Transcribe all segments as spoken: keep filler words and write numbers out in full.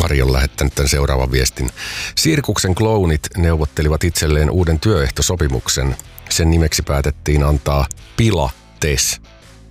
Ari on lähettänyt tämän seuraavan viestin. Sirkuksen klounit neuvottelivat itselleen uuden työehtosopimuksen. Sen nimeksi päätettiin antaa Pilates.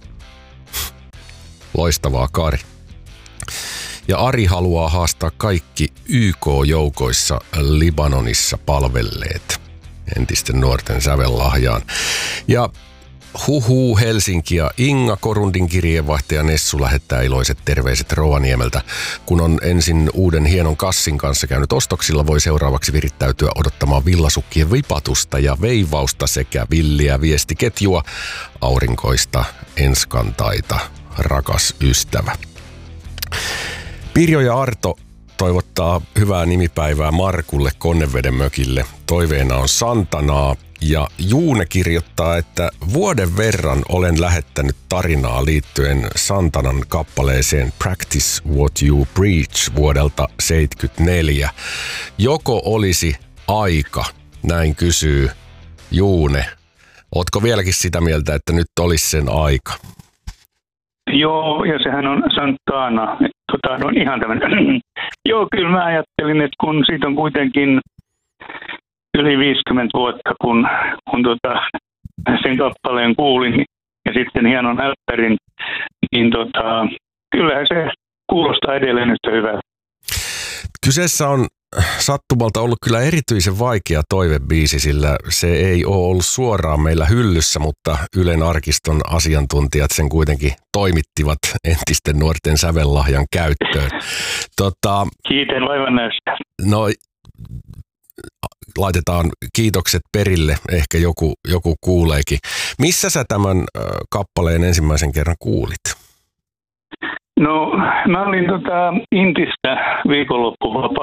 Loistavaa, Kari. Ja Ari haluaa haastaa kaikki Y K-joukoissa Libanonissa palvelleet entisten nuorten sävellahjaan. Ja huhuu Helsinki ja Inga, Korundin kirjeenvaihtaja Nessu lähettää iloiset terveiset Rovaniemeltä. Kun on ensin uuden hienon kassin kanssa käynyt ostoksilla, voi seuraavaksi virittäytyä odottamaan villasukkien vipatusta ja veivausta sekä villiä viestiketjua. Aurinkoista enskantaita, rakas ystävä. Pirjo ja Arto toivottaa hyvää nimipäivää Markulle Konneveden mökille. Toiveena on Santanaa. Ja Juune kirjoittaa, että vuoden verran olen lähettänyt tarinaa liittyen Santanan kappaleeseen Practice What You Preach vuodelta seitsemänkymmentäneljä. Joko olisi aika, näin kysyy Juune. Ootko vieläkin sitä mieltä, että nyt olisi sen aika? Joo, ja sehän on Santana. Tota, no ihan tämmöinen. Joo, kyllä mä ajattelin, että kun siitä on kuitenkin yli viisikymmentä vuotta, kun, kun tota, sen kappaleen kuulin ja sitten hienon älppärin, niin tota, kyllähän se kuulostaa edelleen yhtä hyvältä. Kyseessä on sattumalta ollut kyllä erityisen vaikea toivebiisi, sillä se ei ole ollut suoraan meillä hyllyssä, mutta Ylen arkiston asiantuntijat sen kuitenkin toimittivat entisten nuorten sävellahjan käyttöön. Tota, Kiitän vaivannäöstä. No, laitetaan kiitokset perille, ehkä joku, joku kuuleekin. Missä sä tämän äh, kappaleen ensimmäisen kerran kuulit? No, mä olin tota Intistä viikonloppuvapaalla